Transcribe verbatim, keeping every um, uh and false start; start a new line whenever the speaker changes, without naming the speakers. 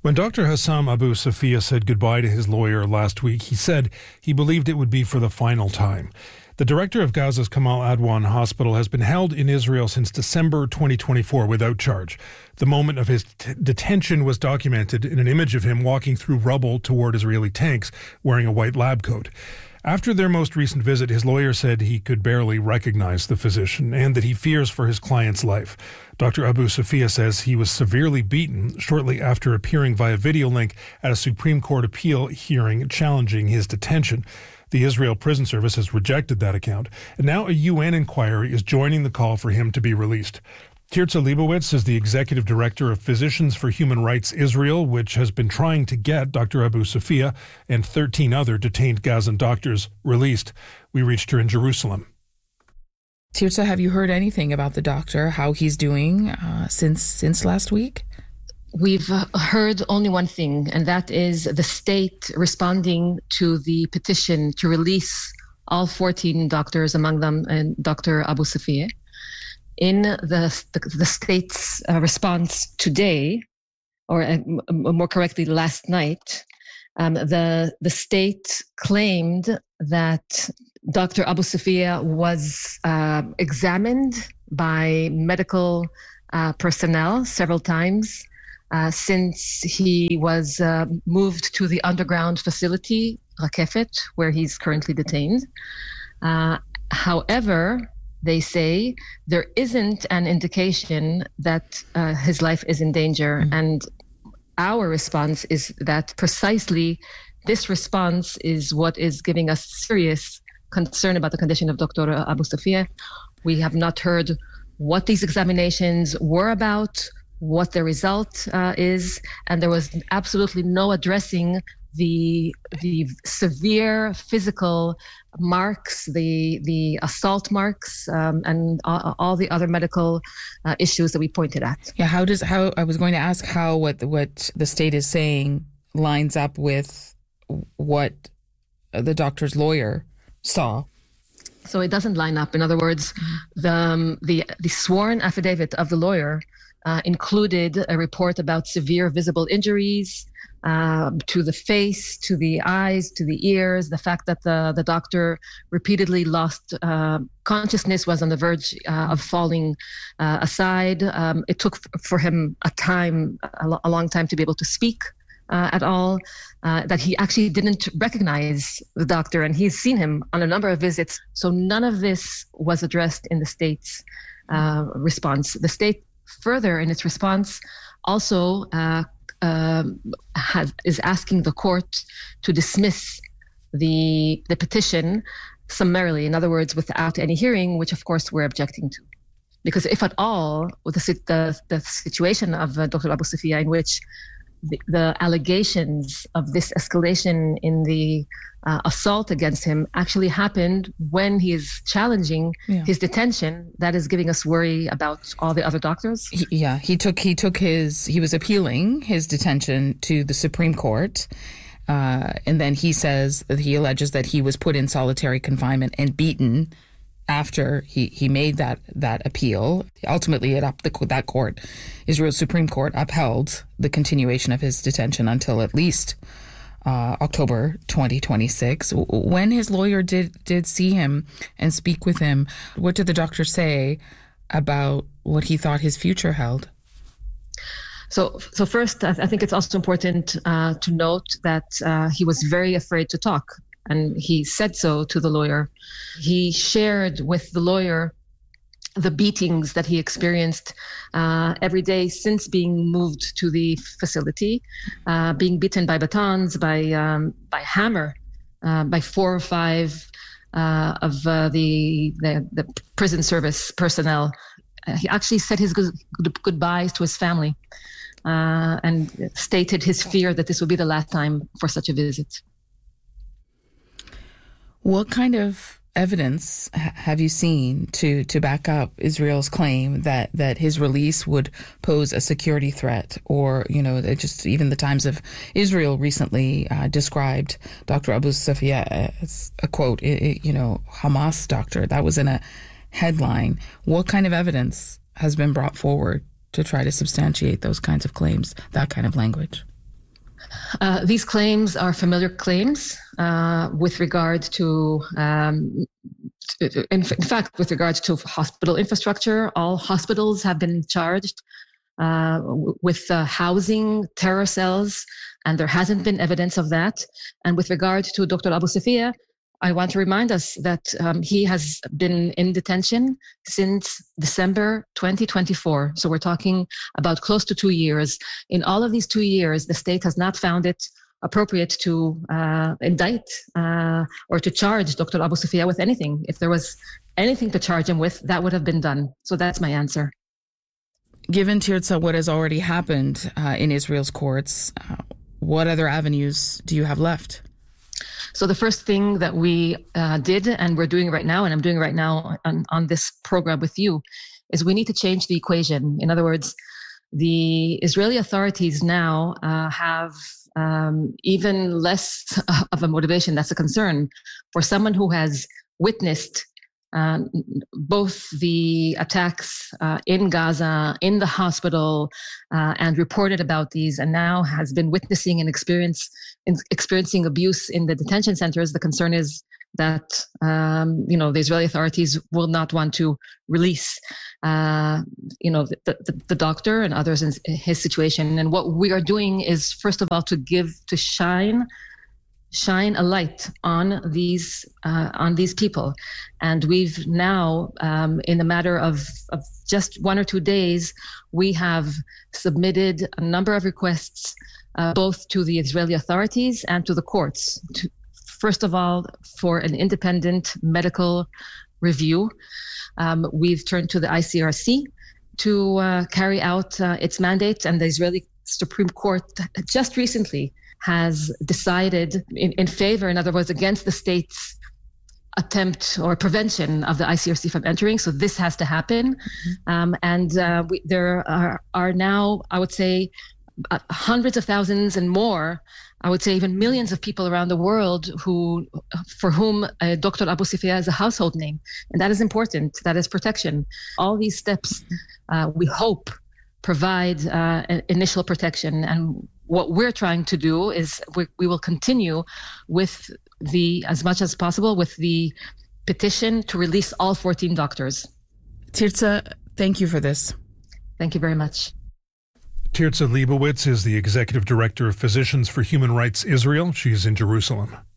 When Doctor Hassam Abu Safia said goodbye to his lawyer last week, he said he believed it would be for the final time. The director of Gaza's Kamal Adwan Hospital has been held in Israel since December twenty twenty-four without charge. The moment of his t- detention was documented in an image of him walking through rubble toward Israeli tanks wearing a white lab coat. After their most recent visit, his lawyer said he could barely recognize the physician and that he fears for his client's life. Doctor Abu Safia says he was severely beaten shortly after appearing via video link at a Supreme Court appeal hearing challenging his detention. The Israel Prison Service has rejected that account, and now a U N inquiry is joining the call for him to be released. Tirza Leibowitz is the executive director of Physicians for Human Rights Israel, which has been trying to get Doctor Abu Safia and thirteen other detained Gazan doctors released. We reached her in Jerusalem.
Tirza, have you heard anything about the doctor, how he's doing uh, since since last week?
We've heard only one thing, and that is the state responding to the petition to release all fourteen doctors, among them and Doctor Abu Safia. In the, the, the state's uh, response today, or uh, more correctly, last night, um, the, the state claimed that Doctor Abu Safia was uh, examined by medical uh, personnel several times Uh, since he was uh, moved to the underground facility, Rakefet, where he's currently detained. Uh, however, they say there isn't an indication that uh, his life is in danger. Mm-hmm. And our response is that precisely this response is what is giving us serious concern about the condition of Doctor Abu Safia. We have not heard what these examinations were about, what the result uh, is, and there was absolutely no addressing the the severe physical marks, the the assault marks, um, and all, all the other medical uh, issues that we pointed at.
Yeah, how does how I was going to ask how what what the state is saying lines up with what the doctor's lawyer saw.
So it doesn't line up. In other words, the um, the the sworn affidavit of the lawyer Uh, included a report about severe visible injuries uh, to the face, to the eyes, to the ears, the fact that the, the doctor repeatedly lost uh, consciousness, was on the verge uh, of falling uh, aside. Um, it took f- for him a time, a, lo- a long time to be able to speak uh, at all, uh, that he actually didn't recognize the doctor, and he's seen him on a number of visits. So none of this was addressed in the state's uh, response. The state further in its response also uh, uh, has, is asking the court to dismiss the the petition summarily, in other words, without any hearing, which of course we're objecting to. Because if at all, with the, the, the situation of uh, Doctor Abu Safia, in which the, the allegations of this escalation in the uh, assault against him actually happened when he is challenging yeah. his detention, that is giving us worry about all the other doctors.
He, yeah, he took he took his he was appealing his detention to the Supreme Court, uh, and then he says that he alleges that he was put in solitary confinement and beaten after he, he made that, that appeal. Ultimately, it up the, that court, Israel's Supreme Court, upheld the continuation of his detention until at least uh, October twenty twenty-six. When his lawyer did did see him and speak with him, what did the doctor say about what he thought his future held?
So, so first, I think it's also important uh, to note that uh, he was very afraid to talk. And he said so to the lawyer. He shared with the lawyer the beatings that he experienced uh, every day since being moved to the facility, uh, being beaten by batons, by um, by hammer, uh, by four or five uh, of uh, the, the the prison service personnel. Uh, he actually said his good, good, goodbyes to his family uh, and stated his fear that this would be the last time for such a visit.
What kind of evidence have you seen to, to back up Israel's claim that, that his release would pose a security threat? Or, you know, just even the Times of Israel recently uh, described Doctor Abu Safia as a, quote, you know, Hamas doctor. That was in a headline. What kind of evidence has been brought forward to try to substantiate those kinds of claims, that kind of language?
Uh, these claims are familiar claims uh, with regard to, um, in, in fact, with regards to hospital infrastructure. All hospitals have been charged uh, with uh, housing terror cells, and there hasn't been evidence of that. And with regard to Doctor Abu Safia, I want to remind us that um, he has been in detention since December twenty twenty-four. So we're talking about close to two years. In all of these two years, the state has not found it appropriate to uh, indict uh, or to charge Doctor Abu Safia with anything. If there was anything to charge him with, that would have been done. So that's my answer.
Given, Tirza, what has already happened uh, in Israel's courts, uh, what other avenues do you have left?
So the first thing that we uh, did, and we're doing right now, and I'm doing right now on, on this program with you, is we need to change the equation. In other words, the Israeli authorities now uh, have um, even less of a motivation, that's a concern, for someone who has witnessed Uh, both the attacks uh, in Gaza, in the hospital, uh, and reported about these, and now has been witnessing and experience, in, experiencing abuse in the detention centers. The concern is that um, you know the Israeli authorities will not want to release uh, you know the, the, the doctor and others in his situation. And what we are doing is, first of all, to give to shine. shine a light on these uh, on these people. And we've now, um, in a matter of, of just one or two days, we have submitted a number of requests, uh, both to the Israeli authorities and to the courts. To, first of all, for an independent medical review. Um, we've turned to the I C R C to uh, carry out uh, its mandate, and the Israeli Supreme Court just recently has decided in, in favor, in other words, against the state's attempt or prevention of the I C R C from entering. So this has to happen. Mm-hmm. Um, and uh, we, there are, are now, I would say, uh, hundreds of thousands and more, I would say even millions of people around the world who, for whom uh, Doctor Abu Safia is a household name. And that is important. That is protection. All these steps, uh, we hope, provide uh, initial protection. And what we're trying to do is we, we will continue with the, as much as possible, with the petition to release all fourteen doctors.
Tirza, thank you for this.
Thank you very much.
Tirza Leibowitz is the Executive Director of Physicians for Human Rights Israel. She's in Jerusalem.